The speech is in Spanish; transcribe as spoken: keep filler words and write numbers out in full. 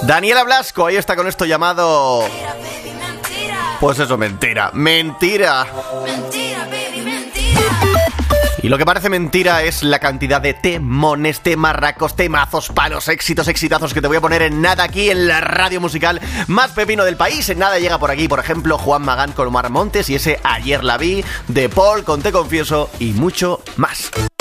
Daniela Blasco, ahí está con esto llamado... Pues eso, mentira, mentira. Y lo que parece mentira es la cantidad de temones, temarracos, temazos, palos, éxitos, exitazos que te voy a poner en nada aquí en la radio musical más pepino del país. En nada llega por aquí, por ejemplo, Juan Magán con Omar Montes y ese Ayer la vi, de Paul con Te confieso y mucho más.